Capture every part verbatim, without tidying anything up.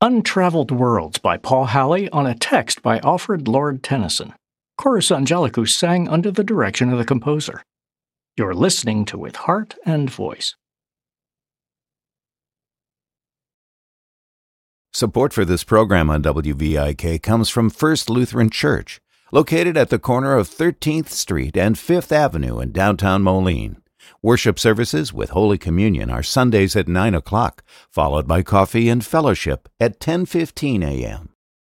Untraveled Worlds by Paul Halley on a text by Alfred Lord Tennyson. Chorus Angelicus sang under the direction of the composer. You're listening to With Heart and Voice. Support for this program on W V I K comes from First Lutheran Church, located at the corner of thirteenth Street and fifth Avenue in downtown Moline. Worship services with Holy Communion are Sundays at nine o'clock, followed by coffee and fellowship at ten fifteen a.m.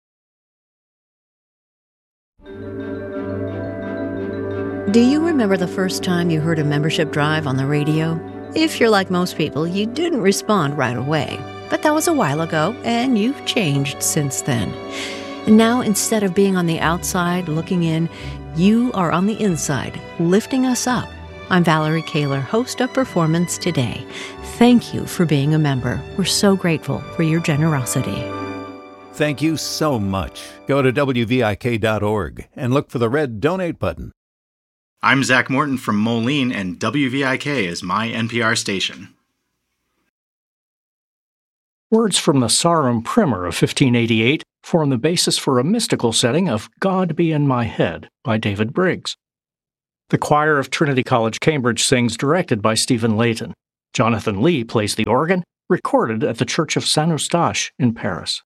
Do you remember the first time you heard a membership drive on the radio? If you're like most people, you didn't respond right away. But that was a while ago, and you've changed since then. And now, instead of being on the outside looking in, you are on the inside, lifting us up. I'm Valerie Kaler, host of Performance Today. Thank you for being a member. We're so grateful for your generosity. Thank you so much. Go to W V I K dot org and look for the red donate button. I'm Zach Morton from Moline, and W V I K is my N P R station. Words from the Sarum Primer of fifteen eighty-eight form the basis for a mystical setting of God Be in My Head by David Briggs. The choir of Trinity College, Cambridge sings, directed by Stephen Layton. Jonathan Lee plays the organ, recorded at the Church of Saint Eustache in Paris.